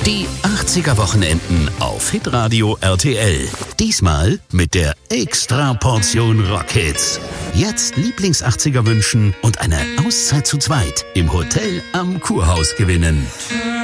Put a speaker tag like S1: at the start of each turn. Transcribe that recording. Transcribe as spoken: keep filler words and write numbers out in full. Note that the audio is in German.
S1: Die achtziger Wochenenden auf Hitradio R T L. Diesmal mit der Extra-Portion Rockhits. Jetzt Lieblings-achtziger wünschen und eine Auszeit zu zweit im Hotel am Kurhaus gewinnen.